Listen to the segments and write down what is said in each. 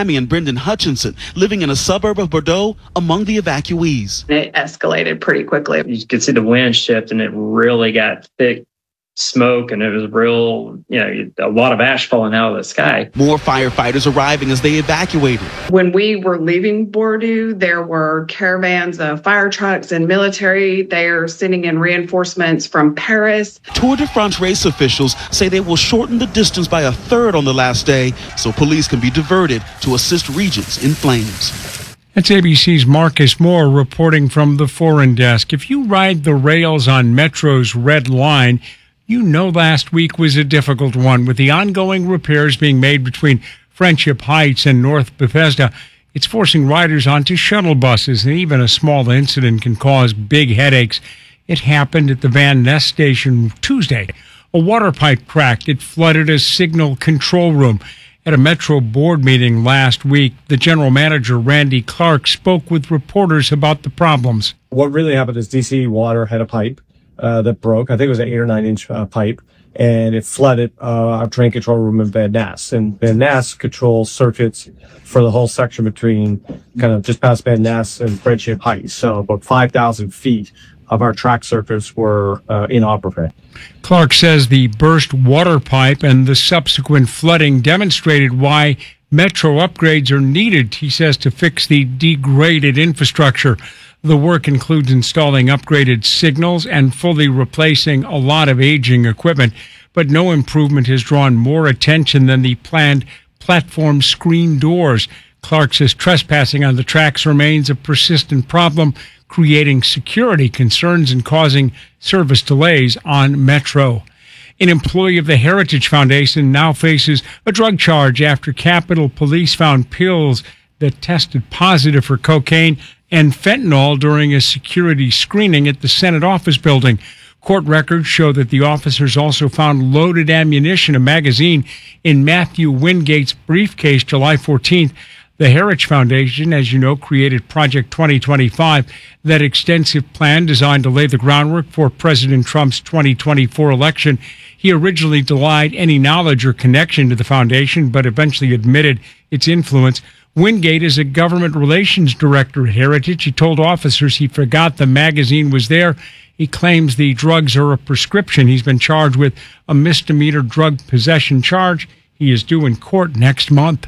Tammy and Brendan Hutchinson, living in a suburb of Bordeaux, among the evacuees. It escalated pretty quickly. You could see the wind shift, and it really got thick smoke, and it was real, a lot of ash falling out of the sky. More firefighters arriving as they evacuated. When we were leaving Bordeaux, there were caravans of fire trucks and military. They are sending in reinforcements from Paris. Tour de France race officials say they will shorten the distance by a third on the last day so police can be diverted to assist regions in flames. That's ABC's Marcus Moore reporting from the Foreign Desk. If you ride the rails on Metro's Red Line, you know last week was a difficult one with the ongoing repairs being made between Friendship Heights and North Bethesda. It's forcing riders onto shuttle buses, and even a small incident can cause big headaches. It happened at the Van Ness station Tuesday. A water pipe cracked. It flooded a signal control room. At a Metro board meeting last week, the general manager, Randy Clark, spoke with reporters about the problems. What really happened is DC Water had a pipe that broke. I think it was an 8 or 9 inch pipe, and it flooded our train control room in Van Ness. And Van Ness controls circuits for the whole section between kind of just past Van Ness and Friendship Heights. So about 5,000 feet of our track circuits were inoperable. Clark says the burst water pipe and the subsequent flooding demonstrated why Metro upgrades are needed, he says, to fix the degraded infrastructure. The work includes installing upgraded signals and fully replacing a lot of aging equipment, but no improvement has drawn more attention than the planned platform screen doors. Clark says trespassing on the tracks remains a persistent problem, creating security concerns and causing service delays on Metro. An employee of the Heritage Foundation now faces a drug charge after Capitol Police found pills that tested positive for cocaine and fentanyl during a security screening at the Senate office building. Court records show that the officers also found loaded ammunition, a magazine, in Matthew Wingate's briefcase July 14th. The Heritage Foundation, as you know, created Project 2025, that extensive plan designed to lay the groundwork for President Trump's 2024 election. He originally denied any knowledge or connection to the foundation, but eventually admitted its influence. Wingate is a government relations director at Heritage. He told officers he forgot the magazine was there. He claims the drugs are a prescription. He's been charged with a misdemeanor drug possession charge. He is due in court next month.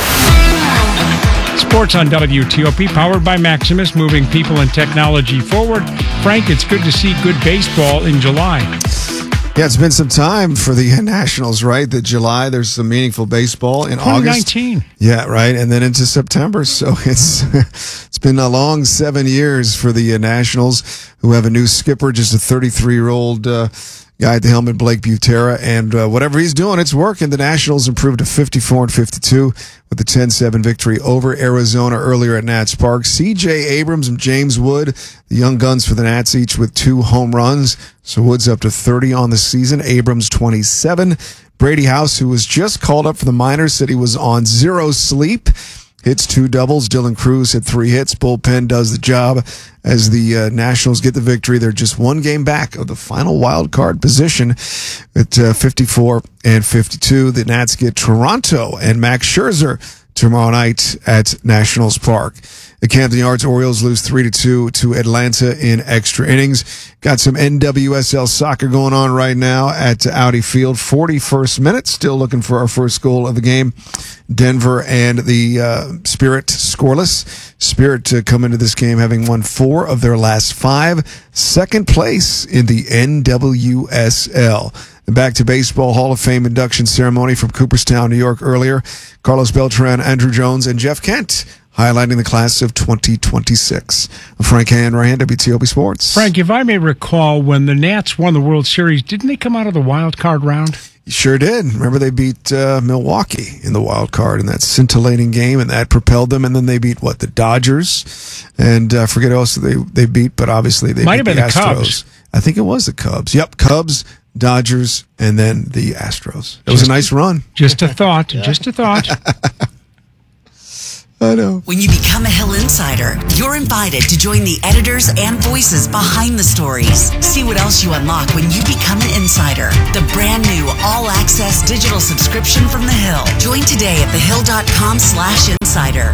Sports on WTOP, powered by Maximus, moving people and technology forward. Frank, it's good to see good baseball in July. Yeah, it's been some time for the Nationals, right? The July, there's some meaningful baseball in 2019. August. Yeah, right. And then into September. So it's been a long 7 years for the Nationals, who have a new skipper, just a 33-year-old guy at the helmet, Blake Butera. And whatever he's doing, it's working. The Nationals improved to 54-52 with a 10-7 victory over Arizona earlier at Nats Park. C.J. Abrams and James Wood, the young guns for the Nats, each with 2 home runs. So Wood's up to 30 on the season. Abrams 27. Brady House, who was just called up for the minors, said he was on zero sleep. Hits 2 doubles. Dylan Cruz hit 3 hits. Bullpen does the job as the Nationals get the victory. They're just 1 game back of the final wild card position at 54-52. The Nats get Toronto and Max Scherzer tomorrow night at Nationals Park. The Camden Yards Orioles lose 3-2 to Atlanta in extra innings. Got some NWSL soccer going on right now at Audi Field. 41st minute. Still looking for our first goal of the game. Denver and the Spirit scoreless. Spirit come into this game having won 4 of their last 5. Second place in the NWSL. And back to baseball, Hall of Fame induction ceremony from Cooperstown, New York earlier. Carlos Beltran, Andrew Jones, and Jeff Kent highlighting the class of 2026. Frank Hanrahan, WTOP Sports. Frank, if I may recall, when the Nats won the World Series, didn't they come out of the wild card round? Sure did. Remember, they beat Milwaukee in the wild card in that scintillating game, and that propelled them. And then they beat, the Dodgers? And I forget who else they beat, but obviously they might beat have been the Astros. Cubs. I think it was the Cubs. Yep, Cubs, Dodgers, and then the Astros. It was a nice run. Just a thought. Just a thought. I know. When you become a Hill Insider, you're invited to join the editors and voices behind the stories. See what else you unlock when you become an insider. The brand new all-access digital subscription from The Hill. Join today at thehill.com/insider. Insider.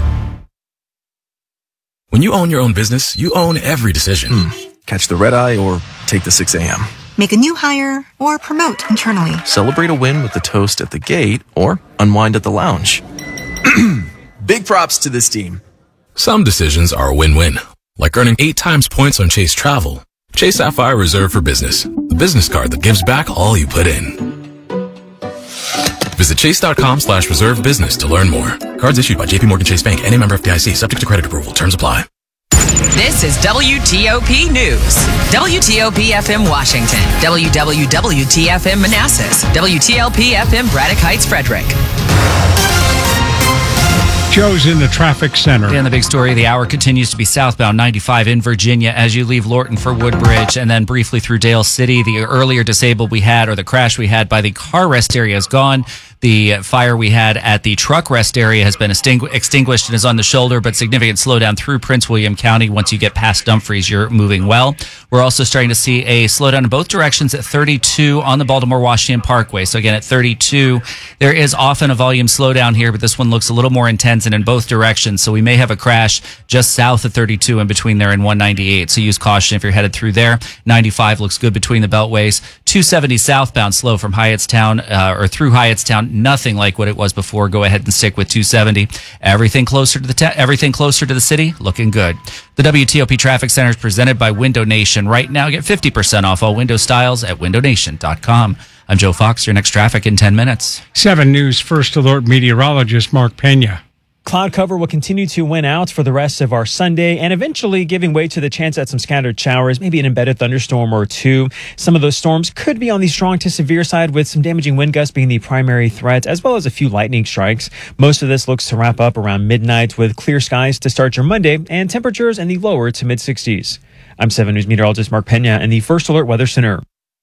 When you own your own business, you own every decision. Catch the red eye or take the 6 a.m. Make a new hire or promote internally. Celebrate a win with the toast at the gate or unwind at the lounge. Big props to this team. Some decisions are a win-win, like earning 8 times points on Chase Travel. Chase Sapphire Reserve for Business, the business card that gives back all you put in. Visit chase.com/reserve business to learn more. Cards issued by JPMorgan Chase Bank, N.A. member FDIC, subject to credit approval. Terms apply. This is WTOP News. WTOP FM Washington. WWWTFM Manassas. WTLP FM Braddock Heights, Frederick. Joe's in the traffic center. And the big story of the hour continues to be southbound 95 in Virginia as you leave Lorton for Woodbridge and then briefly through Dale City. The earlier disabled we had, or the crash we had by the car rest area, is gone. The fire we had at the truck rest area has been extinguished and is on the shoulder, but significant slowdown through Prince William County. Once you get past Dumfries, you're moving well. We're also starting to see a slowdown in both directions at 32 on the Baltimore-Washington Parkway. So again, at 32, there is often a volume slowdown here, but this one looks a little more intense and in both directions. So we may have a crash just south of 32 in between there and 198. So use caution if you're headed through there. 95 looks good between the beltways. 270 southbound slow from Hyattstown or through Hyattstown. Nothing like what it was before. Go ahead and stick with 270. Everything closer to the city, looking good. The WTOP Traffic Center is presented by Window Nation. Right now, get 50% off all window styles at windownation.com. I'm Joe Fox. Your next traffic in 10 minutes. 7 News First Alert meteorologist Mark Pena. Cloud cover will continue to win out for the rest of our Sunday and eventually giving way to the chance at some scattered showers, maybe an embedded thunderstorm or two. Some of those storms could be on the strong to severe side, with some damaging wind gusts being the primary threat, as well as a few lightning strikes. Most of this looks to wrap up around midnight with clear skies to start your Monday and temperatures in the lower to mid 60s. I'm 7 News meteorologist Mark Pena in the First Alert Weather Center.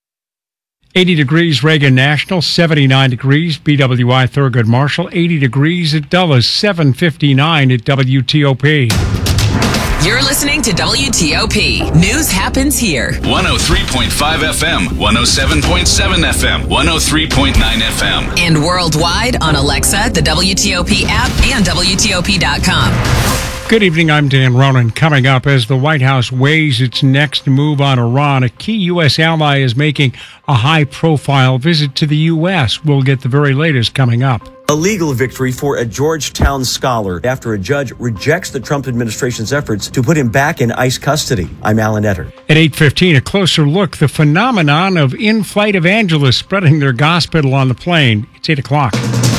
80 degrees Reagan National, 79 degrees BWI Thurgood Marshall, 80 degrees at Dulles, 7:59 at WTOP. You're listening to WTOP. News happens here. 103.5 FM, 107.7 FM, 103.9 FM. And worldwide on Alexa, the WTOP app, and WTOP.com. Good evening, I'm Dan Ronan. Coming up, as the White House weighs its next move on Iran, a key U.S. ally is making a high-profile visit to the U.S. We'll get the very latest coming up. A legal victory for a Georgetown scholar after a judge rejects the Trump administration's efforts to put him back in ICE custody. I'm Alan Etter. At 8:15, a closer look, the phenomenon of in-flight evangelists spreading their gospel on the plane. It's 8 o'clock.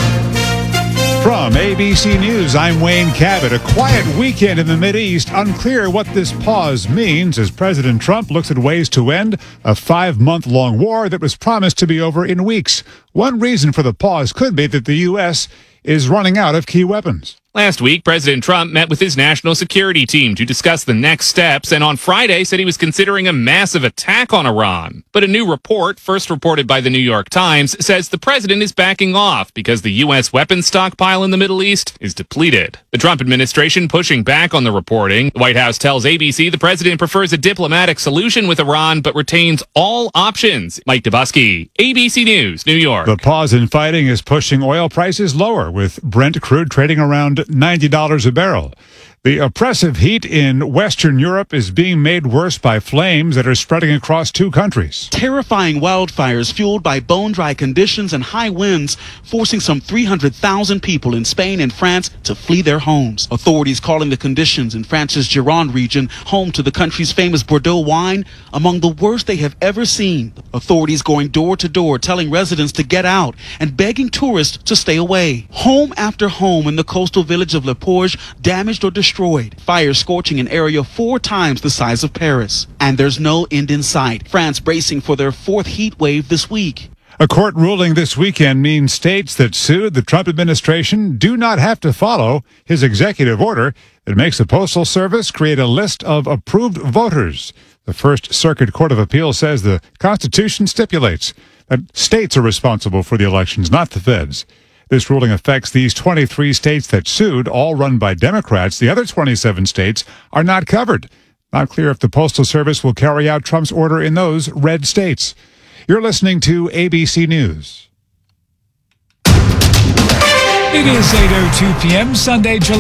From ABC News, I'm Wayne Cabot. A quiet weekend in the Mideast. Unclear what this pause means as President Trump looks at ways to end a 5-month-long war that was promised to be over in weeks. One reason for the pause could be that the U.S. is running out of key weapons. Last week, President Trump met with his national security team to discuss the next steps, and on Friday said he was considering a massive attack on Iran. But a new report, first reported by the New York Times, says the president is backing off because the U.S. weapons stockpile in the Middle East is depleted. The Trump administration pushing back on the reporting. The White House tells ABC the president prefers a diplomatic solution with Iran, but retains all options. Mike Dubusky, ABC News, New York. The pause in fighting is pushing oil prices lower, with Brent crude trading around $90 a barrel. The oppressive heat in Western Europe is being made worse by flames that are spreading across 2 countries. Terrifying wildfires fueled by bone-dry conditions and high winds, forcing some 300,000 people in Spain and France to flee their homes. Authorities calling the conditions in France's Gironde region, home to the country's famous Bordeaux wine, among the worst they have ever seen. Authorities going door to door, telling residents to get out and begging tourists to stay away. Home after home in the coastal village of Le Porge damaged or destroyed. Fire scorching an area 4 times the size of Paris. And there's no end in sight. France bracing for their 4th heat wave this week. A court ruling this weekend means states that sued the Trump administration do not have to follow his executive order that makes the Postal Service create a list of approved voters. The First Circuit Court of Appeal says the Constitution stipulates that states are responsible for the elections, not the feds. This ruling affects these 23 states that sued, all run by Democrats. The other 27 states are not covered. Not clear if the Postal Service will carry out Trump's order in those red states. You're listening to ABC News. It is 8:02 p.m. Sunday, July